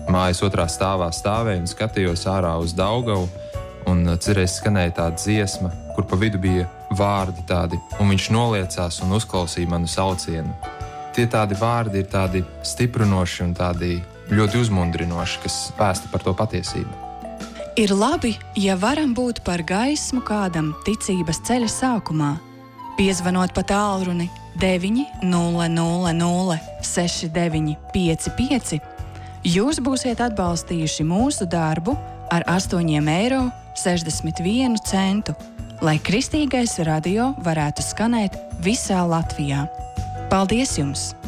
mājas otrā stāvā stāvēju un skatījos ārā uz Daugavu, un cerēs skanēja tāda dziesma, kur pa vidu bija vārdi tādi, un viņš noliecās un uzklausīja manu saucienu. Tie tādi vārdi ir tādi stiprinoši un tādi ļoti uzmundrinoši, kas vēsta par to patiesību. Ir labi, ja varam būt par gaismu kādam ticības ceļa sākumā, piezvanot pa tālruni 9 000 6955, jūs būsiet atbalstījuši mūsu darbu ar 8,61 eiro, lai Kristīgais radio varētu skanēt visā Latvijā. Paldies jums!